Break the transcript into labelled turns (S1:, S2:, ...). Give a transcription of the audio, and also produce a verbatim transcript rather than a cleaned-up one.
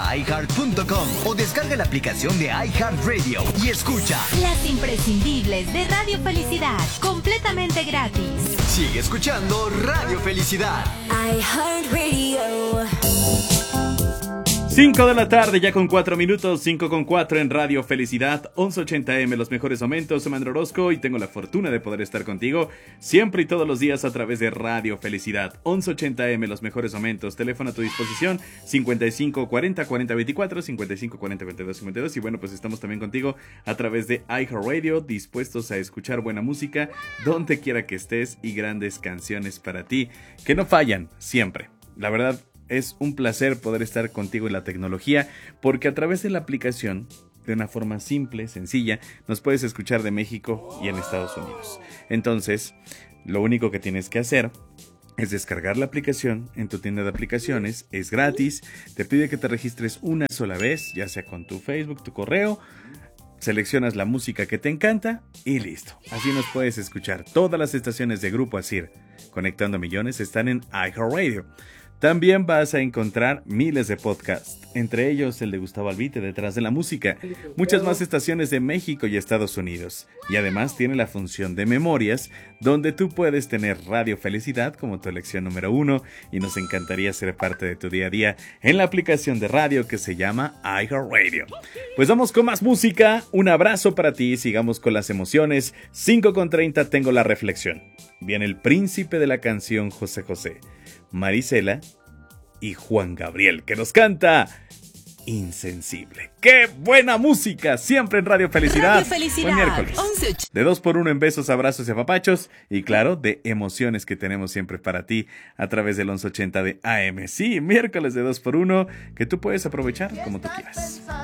S1: i heart punto com o descarga la aplicación de iHeartRadio y escucha
S2: las imprescindibles de Radio Felicidad, completamente gratis.
S1: Sigue escuchando Radio Felicidad.
S3: iHeartRadio.
S4: cinco de la tarde, ya con cuatro minutos, cinco con cuatro en Radio Felicidad, once ochenta eme, los mejores momentos. Soy Mandro Orozco y tengo la fortuna de poder estar contigo siempre y todos los días a través de Radio Felicidad, once ochenta eme, los mejores momentos. Teléfono a tu disposición, cincuenta y cinco cuarenta cuarenta veinticuatro, cincuenta y cinco cuarenta veintidós cincuenta y dos. Y bueno, pues estamos también contigo a través de iHeartRadio, dispuestos a escuchar buena música donde quiera que estés y grandes canciones para ti, que no fallan siempre. La verdad, es un placer poder estar contigo en la tecnología, porque a través de la aplicación, de una forma simple, sencilla, nos puedes escuchar de México y en Estados Unidos. Entonces, lo único que tienes que hacer es descargar la aplicación en tu tienda de aplicaciones, es gratis, te pide que te registres una sola vez, ya sea con tu Facebook, tu correo, seleccionas la música que te encanta y listo. Así nos puedes escuchar. Todas las estaciones de Grupo Asir, Conectando Millones, están en iHeartRadio. También vas a encontrar miles de podcasts, entre ellos el de Gustavo Albite, Detrás de la Música, muchas más estaciones de México y Estados Unidos. Y además tiene la función de memorias, donde tú puedes tener Radio Felicidad como tu elección número uno, y nos encantaría ser parte de tu día a día en la aplicación de radio que se llama iHeartRadio. Pues vamos con más música, un abrazo para ti, sigamos con las emociones. Cinco con treinta tengo la reflexión. Viene el príncipe de la canción, José José, Marisela y Juan Gabriel, que nos canta Insensible. ¡Qué buena música! Siempre en Radio Felicidad.
S2: Radio Felicidad.
S4: Buen miércoles. De dos por uno en besos, abrazos y apapachos. Y claro, de emociones que tenemos siempre para ti a través del once ochenta de A M. Sí, miércoles de dos por uno que tú puedes aprovechar como tú quieras.